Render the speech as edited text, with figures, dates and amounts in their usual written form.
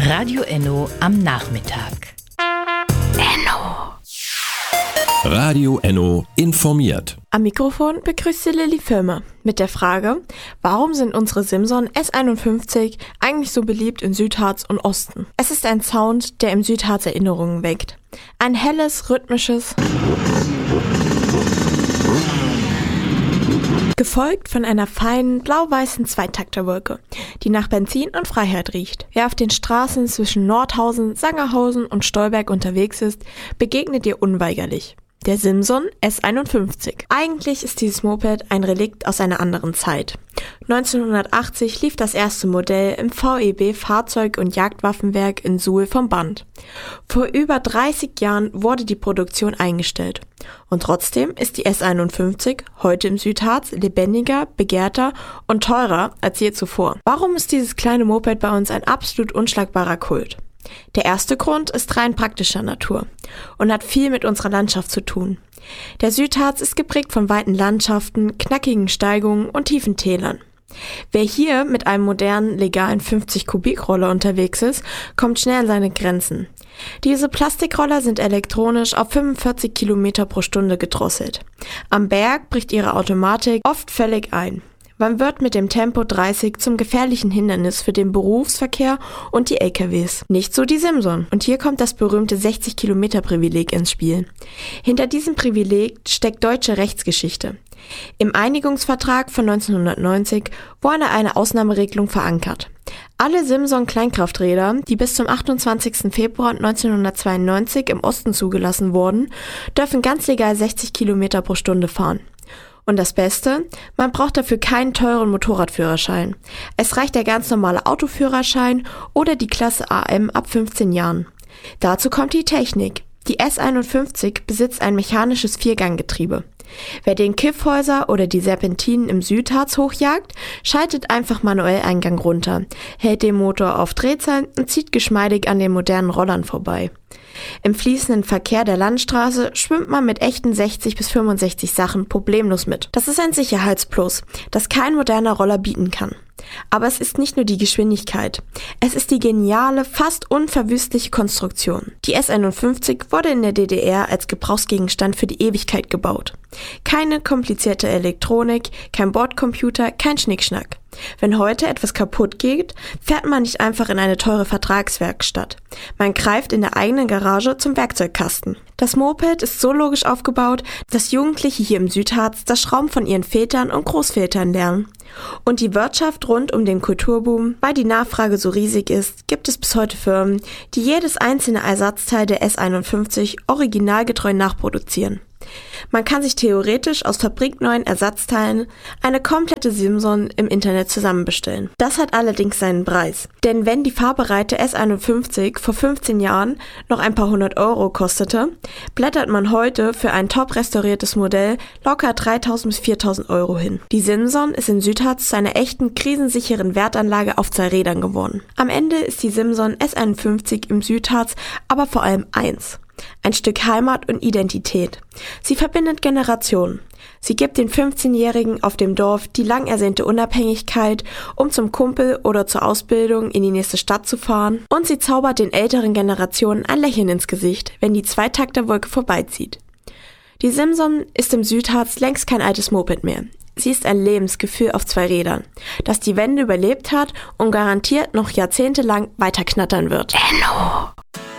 Radio Enno am Nachmittag. Enno. Radio Enno informiert. Am Mikrofon begrüßt Sie Lilly Firma mit der Frage, warum sind unsere Simson S51 eigentlich so beliebt in Südharz und Osten? Es ist ein Sound, der im Südharz Erinnerungen weckt. Ein helles, rhythmisches, gefolgt von einer feinen, blau-weißen Zweitakterwolke, die nach Benzin und Freiheit riecht. Wer auf den Straßen zwischen Nordhausen, Sangerhausen und Stolberg unterwegs ist, begegnet ihr unweigerlich. Der Simson S51. Eigentlich ist dieses Moped ein Relikt aus einer anderen Zeit. 1980 lief das erste Modell im VEB Fahrzeug- und Jagdwaffenwerk in Suhl vom Band. Vor über 30 Jahren wurde die Produktion eingestellt. Und trotzdem ist die S51 heute im Südharz lebendiger, begehrter und teurer als je zuvor. Warum ist dieses kleine Moped bei uns ein absolut unschlagbarer Kult? Der erste Grund ist rein praktischer Natur und hat viel mit unserer Landschaft zu tun. Der Südharz ist geprägt von weiten Landschaften, knackigen Steigungen und tiefen Tälern. Wer hier mit einem modernen, legalen 50-Kubik-Roller unterwegs ist, kommt schnell an seine Grenzen. Diese Plastikroller sind elektronisch auf 45 Kilometer pro Stunde gedrosselt. Am Berg bricht ihre Automatik oft völlig ein. Man wird mit dem Tempo 30 zum gefährlichen Hindernis für den Berufsverkehr und die LKWs. Nicht so die Simson. Und hier kommt das berühmte 60-Kilometer-Privileg ins Spiel. Hinter diesem Privileg steckt deutsche Rechtsgeschichte. Im Einigungsvertrag von 1990 wurde eine Ausnahmeregelung verankert. Alle Simson-Kleinkrafträder, die bis zum 28. Februar 1992 im Osten zugelassen wurden, dürfen ganz legal 60 Kilometer pro Stunde fahren. Und das Beste, man braucht dafür keinen teuren Motorradführerschein. Es reicht der ganz normale Autoführerschein oder die Klasse AM ab 15 Jahren. Dazu kommt die Technik. Die S51 besitzt ein mechanisches Vierganggetriebe. Wer den Kiffhäuser oder die Serpentinen im Südharz hochjagt, schaltet einfach manuell einen Gang runter, hält den Motor auf Drehzahlen und zieht geschmeidig an den modernen Rollern vorbei. Im fließenden Verkehr der Landstraße schwimmt man mit echten 60 bis 65 Sachen problemlos mit. Das ist ein Sicherheitsplus, das kein moderner Roller bieten kann. Aber es ist nicht nur die Geschwindigkeit. Es ist die geniale, fast unverwüstliche Konstruktion. Die S51 wurde in der DDR als Gebrauchsgegenstand für die Ewigkeit gebaut. Keine komplizierte Elektronik, kein Bordcomputer, kein Schnickschnack. Wenn heute etwas kaputt geht, fährt man nicht einfach in eine teure Vertragswerkstatt. Man greift in der eigenen Garage zum Werkzeugkasten. Das Moped ist so logisch aufgebaut, dass Jugendliche hier im Südharz das Schrauben von ihren Vätern und Großvätern lernen. Und die Wirtschaft rund um den Kulturboom, weil die Nachfrage so riesig ist, gibt es bis heute Firmen, die jedes einzelne Ersatzteil der S51 originalgetreu nachproduzieren. Man kann sich theoretisch aus fabrikneuen Ersatzteilen eine komplette Simson im Internet zusammenbestellen. Das hat allerdings seinen Preis. Denn wenn die fahrbereite S51 vor 15 Jahren noch ein paar 100 Euro kostete, blättert man heute für ein top restauriertes Modell locker 3.000 bis 4.000 Euro hin. Die Simson ist in Südharz zu einer echten krisensicheren Wertanlage auf 2 Rädern geworden. Am Ende ist die Simson S51 im Südharz aber vor allem eins: ein Stück Heimat und Identität. Sie verbindet Generationen. Sie gibt den 15-Jährigen auf dem Dorf die lang ersehnte Unabhängigkeit, um zum Kumpel oder zur Ausbildung in die nächste Stadt zu fahren. Und sie zaubert den älteren Generationen ein Lächeln ins Gesicht, wenn die Zweitakterwolke vorbeizieht. Die Simson ist im Südharz längst kein altes Moped mehr. Sie ist ein Lebensgefühl auf 2 Rädern, das die Wende überlebt hat und garantiert noch jahrzehntelang weiter knattern wird. Enno.